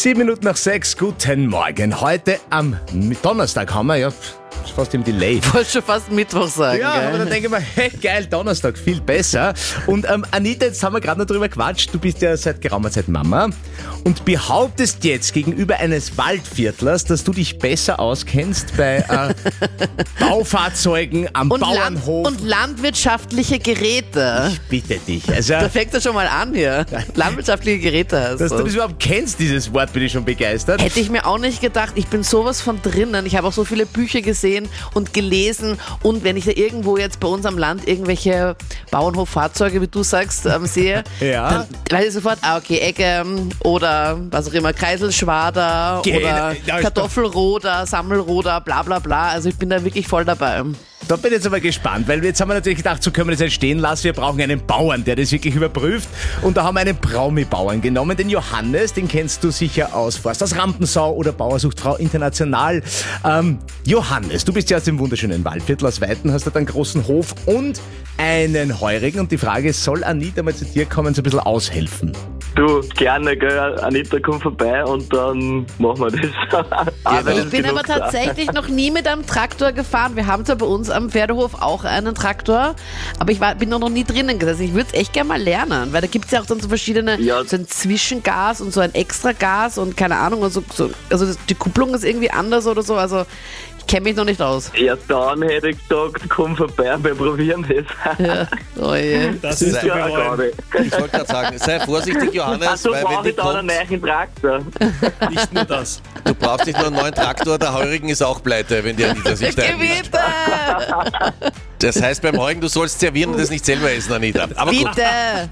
7:07, guten Morgen. Heute am Donnerstag haben wir ja fast im Delay. Ich wollte schon fast Mittwoch sagen. Ja, gell? aber dann denke ich mir, hey, geil, Donnerstag, viel besser. Und Anita, jetzt haben wir gerade noch drüber gequatscht, du bist ja seit geraumer Zeit Mama und behauptest jetzt gegenüber eines Waldviertlers, dass du dich besser auskennst bei Baufahrzeugen am Bauernhof. Und landwirtschaftliche Geräte. Ich bitte dich. Also, Da fängt das schon mal an hier. Landwirtschaftliche Geräte heißt dass du das. das überhaupt kennst, dieses Wort, bin ich schon begeistert. Hätte ich mir auch nicht gedacht. Ich bin sowas von drinnen. Ich habe auch so viele Bücher gesehen und gelesen. Und wenn ich da irgendwo jetzt bei uns am Land irgendwelche Bauernhoffahrzeuge, wie du sagst, sehe, Ja. dann weiß ich sofort, okay, Egge oder was auch immer, Kreiselschwader oder Ja, Kartoffelroder, Sammelroder, bla bla bla. Also ich bin da wirklich voll dabei. Da bin ich jetzt aber gespannt, weil jetzt haben wir natürlich gedacht, so können wir das jetzt stehen lassen. Wir brauchen einen Bauern, der das wirklich überprüft. Und da haben wir einen Braumi-Bauern genommen, den Johannes, den kennst du sicher aus Forst aus Rampensau oder Bauer sucht Frau International. Johannes, du bist ja aus dem wunderschönen Waldviertel aus Weiten, hast dort einen großen Hof und einen Heurigen. Und die Frage ist, soll Anita mal zu dir kommen, so ein bisschen aushelfen? Du, gerne, gell, Anita, komm vorbei und dann machen wir das. Ich bin aber tatsächlich noch nie mit einem Traktor gefahren. Wir haben zwar bei uns am Pferdehof auch einen Traktor, aber ich bin noch nie drinnen gesessen. Ich würde es echt gerne mal lernen, weil da gibt es ja auch dann so verschiedene, Ja. so ein Zwischengas und so ein Extragas und keine Ahnung, also die Kupplung ist irgendwie anders oder so, also ich kenne mich noch nicht aus. Ja, dann hätte ich gesagt, komm vorbei, wir probieren das. Ja. Oh je. Das Das ist ist ja eine Gabe. Ich wollte gerade sagen, sei vorsichtig, Johannes, Ach so, weil wenn brauche die ich da einen kommt, neuen Traktor. nicht nur das. Du brauchst nicht nur einen neuen Traktor, der Heurigen ist auch pleite, wenn die Anita sich da einmischt. Bitte! Das heißt, beim Heurigen, du sollst servieren und das nicht selber essen, Anita. Aber gut. Bitte!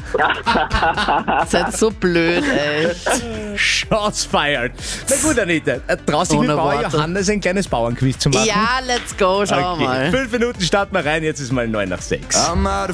Seid so blöd, ey. Shots fired. Na gut, Anita, traust dich mit Ohne Bauer Worte. Johannes ein kleines Bauernquiz zu machen? Ja, let's go, schauen wir mal. 5 Minuten starten wir rein, jetzt ist mal 9:06.